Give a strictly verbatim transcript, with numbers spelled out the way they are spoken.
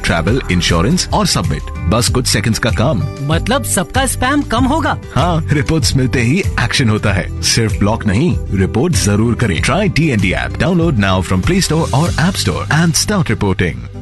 Travel, insurance और submit, बस कुछ सेकंड्स का काम। मतलब सबका स्पैम कम होगा? हाँ, रिपोर्ट्स मिलते ही एक्शन होता है। सिर्फ ब्लॉक नहीं, रिपोर्ट जरूर करें। Try D N D app, download now from play store और app store and start reporting.